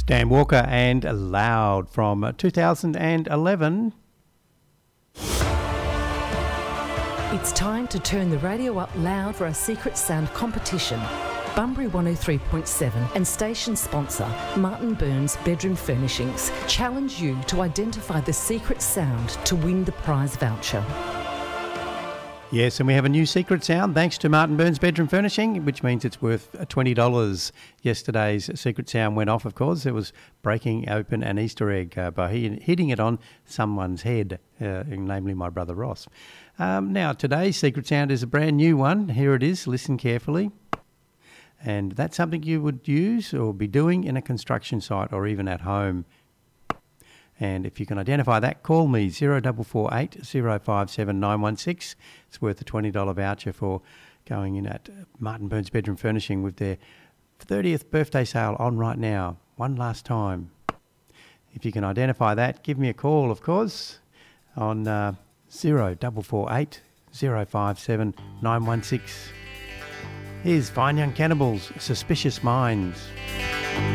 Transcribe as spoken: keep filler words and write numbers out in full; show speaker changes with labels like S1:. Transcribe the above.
S1: Dan Walker and Loud from two thousand eleven.
S2: It's time to turn the radio up loud for our Secret Sound competition. Bunbury one oh three point seven and station sponsor Martin Burns Bedroom Furnishings challenge you to identify the secret sound to win the prize voucher.
S1: Yes, and we have a new secret sound thanks to Martin Burns Bedroom Furnishing, which means it's worth twenty dollars. Yesterday's secret sound went off, of course. It was breaking open an Easter egg uh, by hitting it on someone's head, uh, namely my brother Ross. Um, now, today's secret sound is a brand new one. Here it is. Listen carefully. And that's something you would use or be doing in a construction site or even at home. And if you can identify that, call me zero four four eight, zero five seven nine one six. It's worth a twenty dollars voucher for going in at Martin Burns Bedroom Furnishing with their thirtieth birthday sale on right now. One last time. If you can identify that, give me a call, of course, on uh, zero four four eight, zero five seven nine one six. Here's Fine Young Cannibals, Suspicious Minds.